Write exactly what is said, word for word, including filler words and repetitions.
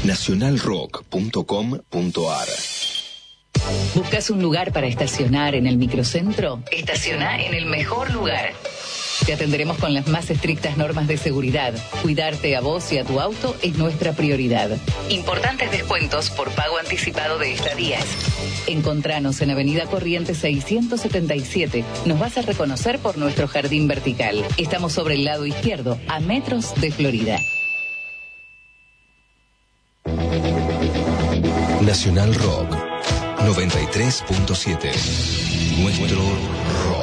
nacional rock punto com punto a r. ¿Buscas un lugar para estacionar en el microcentro? Estaciona en el mejor lugar. Te atenderemos con las más estrictas normas de seguridad. Cuidarte a vos y a tu auto es nuestra prioridad. Importantes descuentos por pago anticipado de estadías. Encontranos en Avenida Corrientes seiscientos setenta y siete. Nos vas a reconocer por nuestro jardín vertical. Estamos sobre el lado izquierdo, a metros de Florida. Nacional Rock noventa y tres punto siete. Nuestro rock.